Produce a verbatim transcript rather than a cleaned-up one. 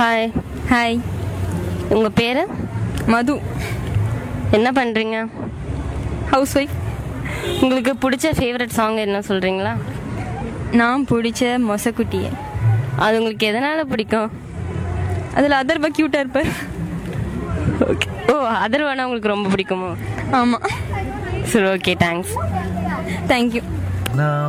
Hi. Hi. உங்கள் பேர்? மது. என்ன பண்ணுறீங்க? House wife. உங்களுக்கு பிடிச்ச ஃபேவரட் சாங் என்ன சொல்கிறீங்களா? நான் பிடிச்ச மொசக்குட்டியை. அது உங்களுக்கு எதனால் பிடிக்கும்? அதில் அதர்வா க்யூட்டாக இருப்பார். ஓகே. ஓ, அதர்வானா உங்களுக்கு ரொம்ப பிடிக்குமோ? ஆமாம். சரி, ஓகே, தேங்க்ஸ். தேங்க்யூ. Now